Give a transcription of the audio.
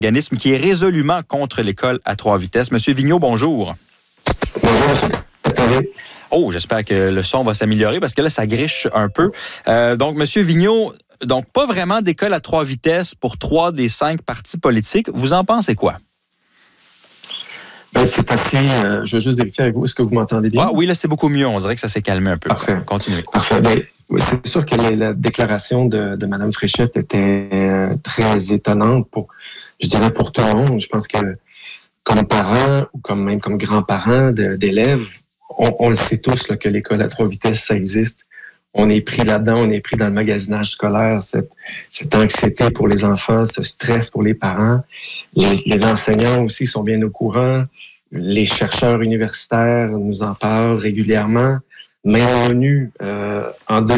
organisme qui est résolument contre l'école à 3 vitesses. Monsieur Vigneault, bonjour. Bonjour, M. Castonguay. Oh, j'espère que le son va s'améliorer parce que là, ça griche un peu. Donc, Monsieur Vigneault, donc pas vraiment d'école à 3 vitesses pour 3 des 5 partis politiques. Vous en pensez quoi? Ben, c'est assez... je veux juste vérifier avec vous. Est-ce que vous m'entendez bien? Ah, oui, là, c'est beaucoup mieux. On dirait que ça s'est calmé un peu. Parfait. Continuez. Parfait. Ben, c'est sûr que la déclaration de Mme Fréchette était très étonnante je dirais pour tout le monde. Je pense que comme parents ou même comme grands-parents d'élèves, on le sait tous là, que l'école à 3 vitesses, ça existe. On est pris là-dedans, on est pris dans le magasinage scolaire, cette anxiété pour les enfants, ce stress pour les parents. Les enseignants aussi sont bien au courant. Les chercheurs universitaires nous en parlent régulièrement. Même l'ONU, en 2000,